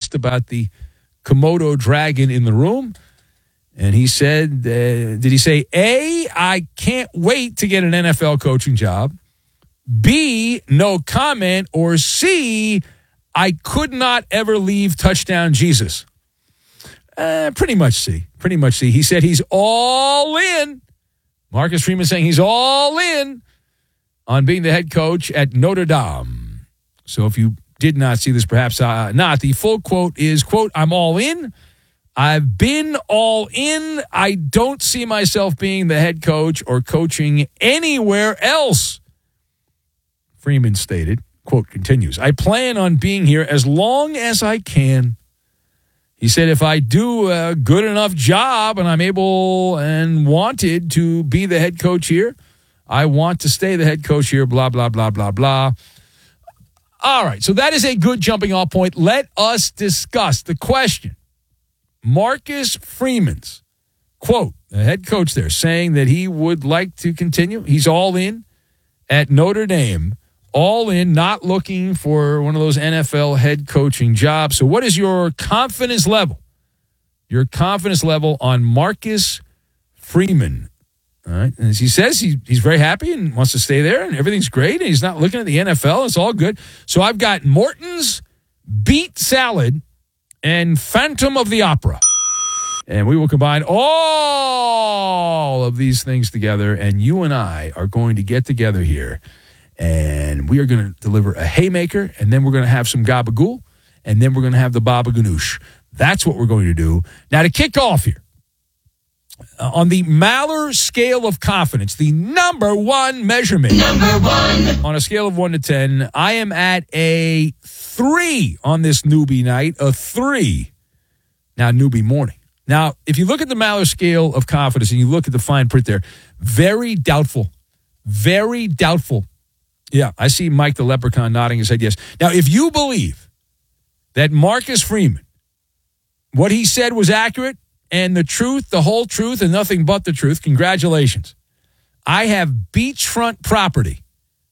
asked about the Komodo dragon in the room. And he said, did he say, A, I can't wait to get an NFL coaching job, B, no comment, or C, I could not ever leave Touchdown Jesus? Pretty much C. Pretty much C. He said he's all in. Marcus Freeman saying he's all in on being the head coach at Notre Dame. So if you did not see this, perhaps not, the full quote is, quote, I'm all in. I've been all in. I don't see myself being the head coach or coaching anywhere else. Freeman stated, quote, continues, I plan on being here as long as I can. He said, if I do a good enough job and I'm able and wanted to be the head coach here, I want to stay the head coach here, blah, blah, blah, blah, blah. All right, so that is a good jumping off point. Let us discuss the question. Marcus Freeman's, quote, the head coach there, saying that he would like to continue. He's all in at Notre Dame, all in, not looking for one of those NFL head coaching jobs. So what is your confidence level? Your confidence level on Marcus Freeman. All right. And as he says, he's very happy and wants to stay there and everything's great. And he's not looking at the NFL. It's all good. So I've got Morton's beet salad and Phantom of the Opera. And we will combine all of these things together, and you and I are going to get together here, and we are going to deliver a haymaker, and then we're going to have some gabagool, and then we're going to have the baba ganoush. That's what we're going to do. Now, to kick off here, on the Maller scale of confidence, the number one measurement. On a scale of 1 to 10, I am at a 3 on this newbie night, a 3. Now, newbie morning. Now, if you look at the Maller scale of confidence and you look at the fine print there, very doubtful. Very doubtful. Yeah, I see Mike the Leprechaun nodding his head yes. Now, if you believe that Marcus Freeman, what he said was accurate, and the truth, the whole truth, and nothing but the truth, congratulations. I have beachfront property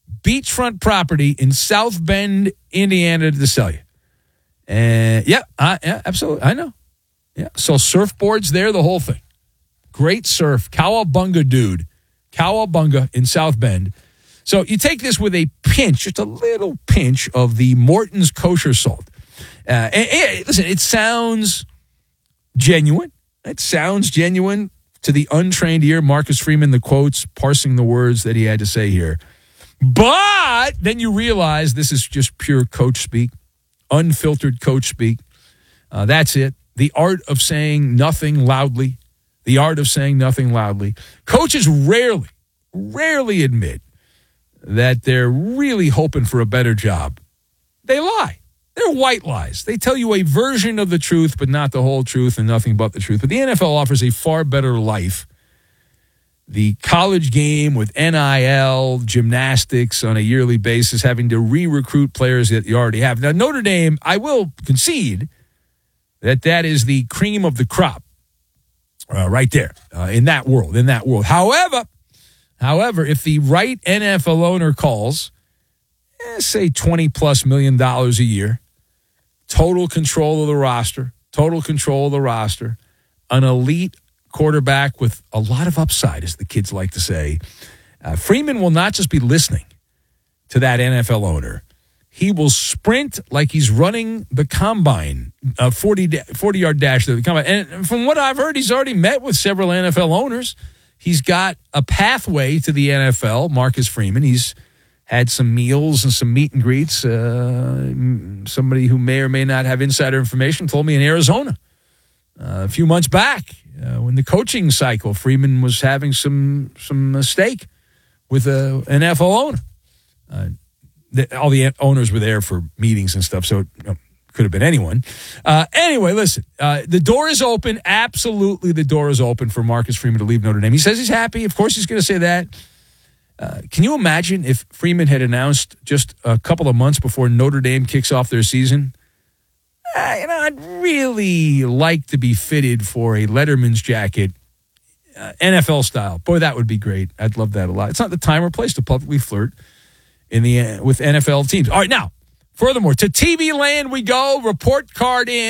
in South Bend, Indiana to sell you. And yeah, absolutely. I know. Yeah. So surfboards there, the whole thing. Great surf. Cowabunga, dude. Cowabunga in South Bend. So you take this with a pinch, just a little pinch of the Morton's kosher salt. Listen, it sounds genuine. It sounds genuine to the untrained ear. Marcus Freeman, the quotes, parsing the words that he had to say here. But then you realize this is just pure coach speak, unfiltered coach speak. That's it. The art of saying nothing loudly. The art of saying nothing loudly. Coaches rarely admit that they're really hoping for a better job. They lie. They're white lies. They tell you a version of the truth, but not the whole truth and nothing but the truth. But the NFL offers a far better life. The college game with NIL, gymnastics on a yearly basis, having to re-recruit players that you already have. Now, Notre Dame, I will concede that is the cream of the crop right there in that world. However, if the right NFL owner calls, say $20+ million a year, total control of the roster, an elite quarterback with a lot of upside, as the kids like to say, Freeman will not just be listening to that NFL owner. He will sprint like he's running the combine, 40-yard dash to the combine. And from what I've heard, he's already met with several NFL owners. He's got a pathway to the NFL, Marcus Freeman. He's had some meals and some meet and greets. Somebody who may or may not have insider information told me in Arizona a few months back when the coaching cycle, Freeman was having some stake with an NFL owner. All the owners were there for meetings and stuff, so it could have been anyone. Anyway, listen, the door is open. Absolutely, the door is open for Marcus Freeman to leave Notre Dame. He says he's happy. Of course he's going to say that. Can you imagine if Freeman had announced just a couple of months before Notre Dame kicks off their season, I'd really like to be fitted for a Letterman's jacket, NFL style. Boy, that would be great. I'd love that a lot. It's not the time or place to publicly flirt with NFL teams. All right, now, furthermore, to TV land we go. Report card in.